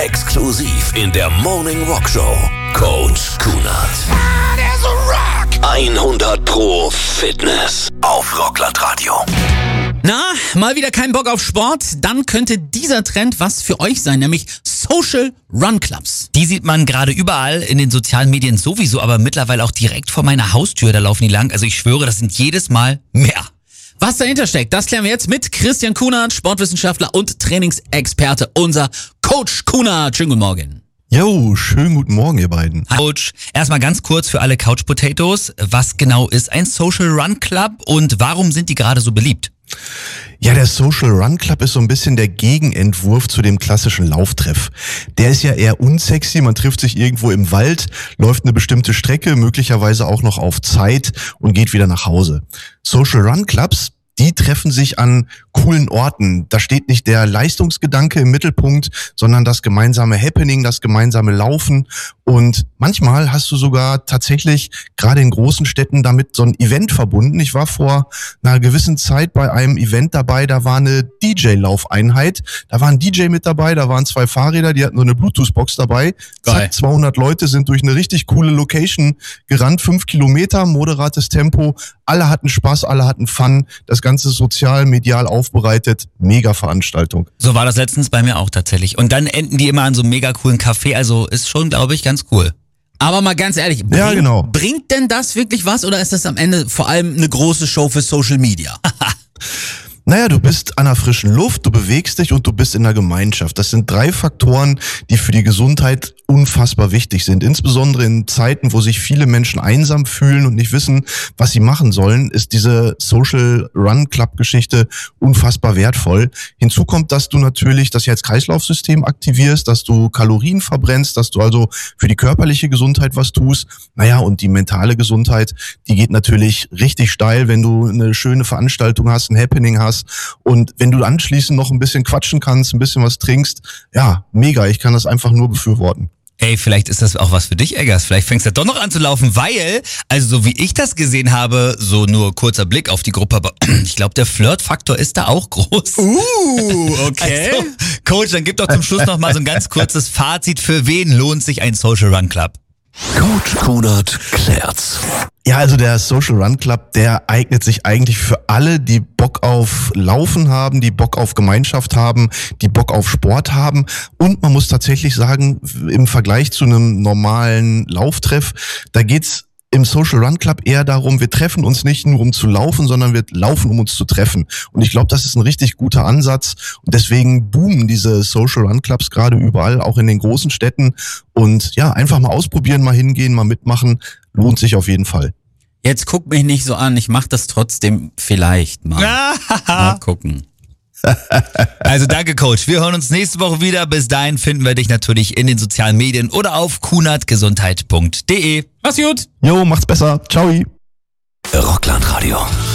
Exklusiv in der Morning Rock Show. Coach Kunert. 100% Fitness auf Rockland Radio. Na, mal wieder kein Bock auf Sport? Dann könnte dieser Trend was für euch sein, nämlich Social Run Clubs. Die sieht man gerade überall in den sozialen Medien sowieso, aber mittlerweile auch direkt vor meiner Haustür, da laufen die lang. Also ich schwöre, das sind jedes Mal mehr. Was dahinter steckt, das klären wir jetzt mit Christian Kunert, Sportwissenschaftler und Trainingsexperte, unser Coach Kunert. Schönen guten Morgen. Jo, schönen guten Morgen, ihr beiden. Coach, erstmal ganz kurz für alle Couch Potatoes. Was genau ist ein Social Run Club und warum sind die gerade so beliebt? Ja, der Social Run Club ist so ein bisschen der Gegenentwurf zu dem klassischen Lauftreff. Der ist ja eher unsexy, man trifft sich irgendwo im Wald, läuft eine bestimmte Strecke, möglicherweise auch noch auf Zeit und geht wieder nach Hause. Social Run Clubs, die treffen sich an coolen Orten. Da steht nicht der Leistungsgedanke im Mittelpunkt, sondern das gemeinsame Happening, das gemeinsame Laufen. Und manchmal hast du sogar tatsächlich gerade in großen Städten damit so ein Event verbunden. Ich war vor einer gewissen Zeit bei einem Event dabei, da war eine DJ-Laufeinheit. Da war ein DJ mit dabei, da waren 2 Fahrräder, die hatten so eine Bluetooth-Box dabei. Zack, 200 Leute sind durch eine richtig coole Location gerannt, 5 Kilometer, moderates Tempo. Alle hatten Spaß, alle hatten Fun. Das Ganze sozial, medial aufbereitet. Mega Veranstaltung. So war das letztens bei mir auch tatsächlich. Und dann enden die immer an so einem mega coolen Café. Also ist schon, glaube ich, ganz cool. Aber mal ganz ehrlich, bringt denn das wirklich was oder ist das am Ende vor allem eine große Show für Social Media? Naja, du bist an der frischen Luft, du bewegst dich und du bist in der Gemeinschaft. Das sind 3 Faktoren, die für die Gesundheit unfassbar wichtig sind. Insbesondere in Zeiten, wo sich viele Menschen einsam fühlen und nicht wissen, was sie machen sollen, ist diese Social Run Club Geschichte unfassbar wertvoll. Hinzu kommt, dass du natürlich das Herz-Kreislauf-System aktivierst, dass du Kalorien verbrennst, dass du also für die körperliche Gesundheit was tust. Naja, und die mentale Gesundheit, die geht natürlich richtig steil, wenn du eine schöne Veranstaltung hast, ein Happening hast. Und wenn du anschließend noch ein bisschen quatschen kannst, ein bisschen was trinkst, ja, mega, ich kann das einfach nur befürworten. Ey, vielleicht ist das auch was für dich, Eggers. Vielleicht fängst du doch noch an zu laufen, weil, also so wie ich das gesehen habe, so nur kurzer Blick auf die Gruppe, aber ich glaube, der Flirtfaktor ist da auch groß. Okay. Also, Coach, dann gib doch zum Schluss noch mal so ein ganz kurzes Fazit. Für wen lohnt sich ein Social Run Club? Coach Kunert klärt's. Ja, also der Social Run Club, der eignet sich eigentlich für alle, die Bock auf Laufen haben, die Bock auf Gemeinschaft haben, die Bock auf Sport haben. Und man muss tatsächlich sagen, im Vergleich zu einem normalen Lauftreff, da geht's im Social Run Club eher darum, wir treffen uns nicht nur um zu laufen, sondern wir laufen, um uns zu treffen. Und ich glaube, das ist ein richtig guter Ansatz. Und deswegen boomen diese Social Run Clubs gerade überall, auch in den großen Städten. Und ja, einfach mal ausprobieren, mal hingehen, mal mitmachen, lohnt sich auf jeden Fall. Jetzt guck mich nicht so an, ich mach das trotzdem vielleicht mal. Mal gucken. Also danke, Coach. Wir hören uns nächste Woche wieder. Bis dahin finden wir dich natürlich in den sozialen Medien oder auf kunertgesundheit.de. Mach's gut. Jo, macht's besser. Ciao. Rockland Radio.